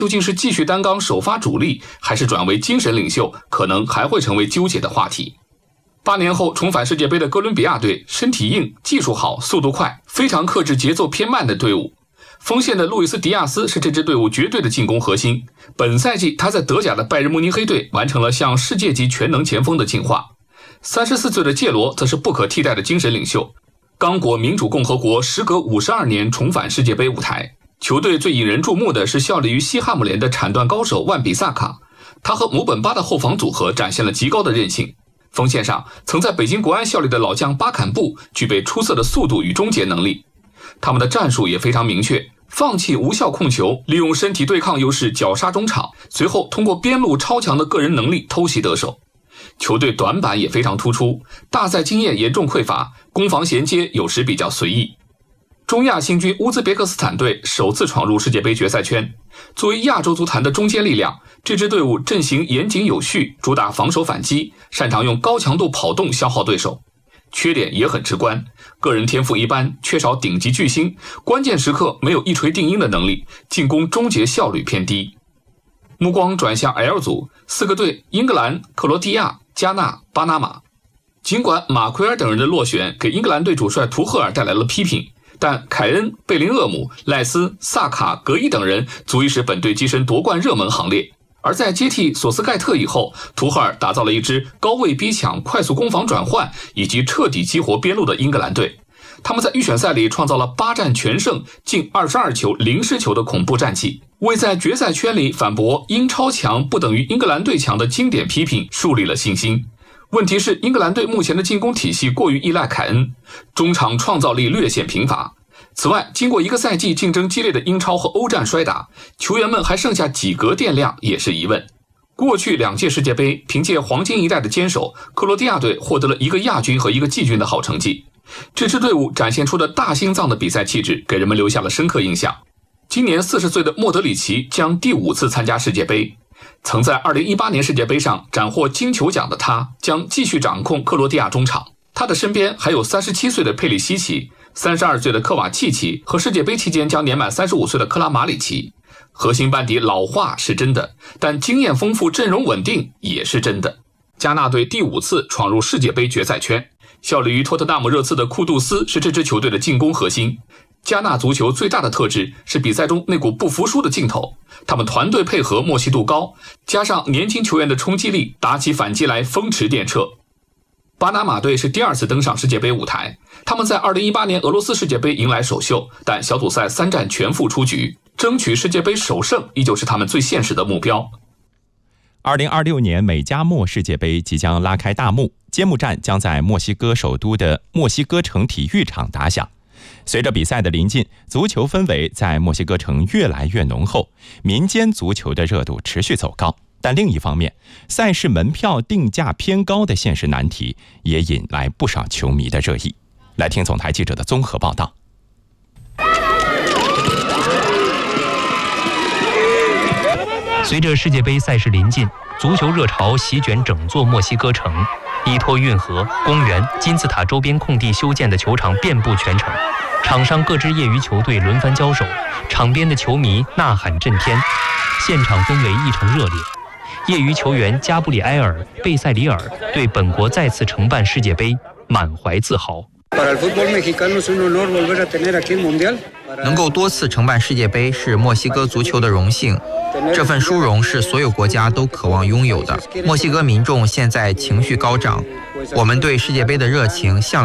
究竟是继续担纲首发主力，还是转为精神领袖，可能还会成为纠结的话题。8年后重返世界杯的哥伦比亚队，身体硬、技术好、速度快，非常克制节奏偏慢的队伍。锋线的路易斯·迪亚斯是这支队伍绝对的进攻核心。本赛季他在德甲的拜仁慕尼黑队完成了向世界级全能前锋的进化。34岁的介罗则是不可替代的精神领袖。刚果民主共和国时隔52年重返世界杯舞台，球队最引人注目的是效力于西汉姆联的铲断高手万比萨卡，他和姆本巴的后防组合展现了极高的韧性。锋线上，曾在北京国安效力的老将巴坎布具备出色的速度与终结能力。他们的战术也非常明确，放弃无效控球，利用身体对抗优势绞杀中场，随后通过边路超强的个人能力偷袭得手。球队短板也非常突出，大赛经验严重匮乏，攻防衔接有时比较随意。中亚新军乌兹别克斯坦队首次闯入世界杯决赛圈。作为亚洲足坛的中坚力量，这支队伍阵型严谨有序，主打防守反击，擅长用高强度跑动消耗对手。缺点也很直观，个人天赋一般，缺少顶级巨星，关键时刻没有一锤定音的能力，进攻终结效率偏低。目光转向 L 组，4个队：英格兰、克罗地亚、加纳、巴拿马。尽管马奎尔等人的落选给英格兰队主帅图赫尔带来了批评，但凯恩、贝林厄姆、赖斯、萨卡、格伊等人足以使本队跻身夺冠热门行列。而在接替索斯盖特以后，图赫尔打造了一支高位逼抢、快速攻防转换以及彻底激活边路的英格兰队。他们在预选赛里创造了8战全胜、近22球0失球的恐怖战绩，为在决赛圈里反驳英超强不等于英格兰队强的经典批评树立了信心。问题是，英格兰队目前的进攻体系过于依赖凯恩，中场创造力略显贫乏。此外，经过1个赛季竞争激烈的英超和欧战摔打，球员们还剩下几格电量也是疑问。过去2届世界杯，凭借黄金一代的坚守，克罗地亚队获得了1个亚军和1个季军的好成绩。这支队伍展现出的大心脏的比赛气质，给人们留下了深刻印象。今年40岁的莫德里奇将第5次参加世界杯。曾在2018年世界杯上斩获金球奖的他，将继续掌控克罗地亚中场。他的身边还有37岁的佩里西奇、32岁的科瓦契奇和世界杯期间将年满35岁的克拉马里奇。核心班底老化是真的，但经验丰富、阵容稳定也是真的。加纳队第5次闯入世界杯决赛圈，效力于托特纳姆热刺的库杜斯是这支球队的进攻核心。加纳足球最大的特质是比赛中那股不服输的劲头，他们团队配合默契度高，加上年轻球员的冲击力，打起反击来风驰电掣。巴拿马队是第2次登上世界杯舞台，他们在2018年俄罗斯世界杯迎来首秀，但小组赛3战全负出局，争取世界杯首胜依旧是他们最现实的目标。 2026年美加墨世界杯即将拉开大幕，揭幕战将在墨西哥首都的墨西哥城体育场打响。随着比赛的临近，足球氛围在墨西哥城越来越浓厚，民间足球的热度持续走高。但另一方面，赛事门票定价偏高的现实难题也引来不少球迷的热议。来听总台记者的综合报道。 随着世界杯赛事临近，足球热潮席卷整座墨西哥城，依托运河、公园、金字塔周边空地修建的球场遍布全城，场上各支业余球队轮番交手，场边的球迷呐喊震天，现场氛围异常热烈。业余球员加布里埃尔·贝塞里尔对本国再次承办世界杯满怀自豪。 能够多次承办世界杯是墨西哥足球的荣幸，这份殊荣是所有国家都渴望拥有的。墨西哥民众现在情绪高涨，我们对世界杯的热情向